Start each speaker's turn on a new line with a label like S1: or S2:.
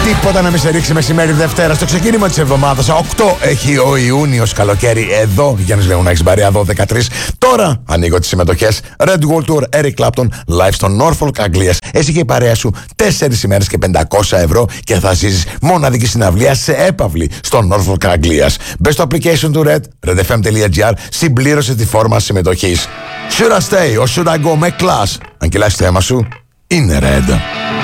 S1: Τίποτα να μην σε ρίξει μεσημέρι Δευτέρα στο ξεκίνημα της εβδομάδας. 8 έχει ο Ιούνιος, καλοκαίρι εδώ. Γιάννης Λεωνάκης, Μπαρία 12-13. Τώρα ανοίγω τις συμμετοχές. Red World Tour, Eric Clapton, live στο Norfolk, Αγγλίας. Εσύ και η παρέα σου 4 ημέρες και 500 ευρώ και θα ζήσεις μοναδική συναυλία σε έπαυλη στο Norfolk, Αγγλίας. Μπες στο application του Red, redfm.gr, συμπλήρωσε τη φόρμα συμμετοχής. Should I stay or should I go με class? Αν κυλάς το αίμα σου, είναι Red.